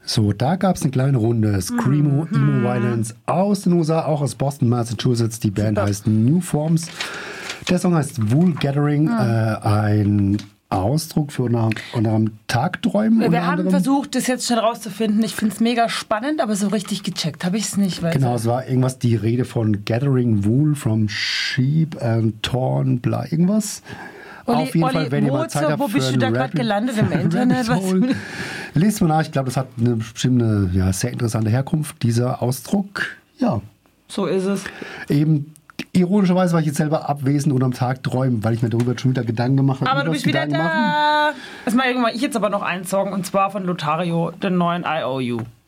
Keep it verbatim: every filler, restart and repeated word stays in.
So, da gab es eine kleine Runde. Screamo, mm. Emo Violence aus den U S A, auch aus Boston, Massachusetts. Die Band Super. heißt New Forms. Der Song heißt Wool Gathering, mm. äh, ein Ausdruck für unter anderem Tagträumen. Wir unter haben anderem. versucht, das jetzt schnell rauszufinden. Ich finde es mega spannend, aber so richtig gecheckt habe ich es nicht. Weil genau, es war irgendwas, die Rede von Gathering Wool from Sheep and Torn, bla, irgendwas. Oli, Auf jeden Oli, Fall, wenn ihr mal wo, Zeit habt wo bist du da gerade gelandet im Internet? Lest mal nach, ich glaube, das hat eine bestimmte, ja, sehr interessante Herkunft, dieser Ausdruck. Ja. So ist es. Eben, ironischerweise war ich jetzt selber abwesend und am Tag träumen, weil ich mir darüber schon wieder Gedanken gemacht habe. Aber du bist wieder da. Machen. Lass mal irgendwann ich jetzt aber noch einen Song, und zwar von Lotario, den neuen I O U.